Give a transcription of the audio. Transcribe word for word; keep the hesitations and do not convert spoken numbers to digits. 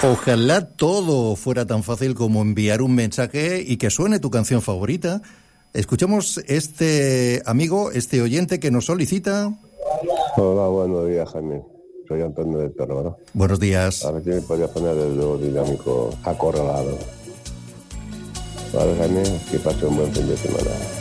Ojalá todo fuera tan fácil como enviar un mensaje y que suene tu canción favorita. Escuchemos este amigo, este oyente que nos solicita. Hola, buenos días, Jaime. Soy Antonio de Toro, ¿no? Buenos días. A ver si me podías poner el dúo dinámico Acorralado. Vale, Jaime, que pase un buen fin de semana.